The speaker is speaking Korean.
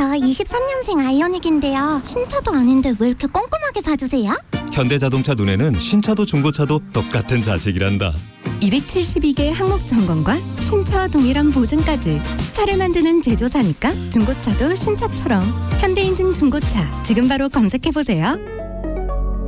저 23년생 아이오닉인데요. 신차도 아닌데 왜 이렇게 꼼꼼하게 봐주세요? 현대자동차 눈에는 신차도 중고차도 똑같은 자식이란다. 272개 항목 점검과 신차와 동일한 보증까지. 차를 만드는 제조사니까 중고차도 신차처럼. 현대인증 중고차 지금 바로 검색해보세요.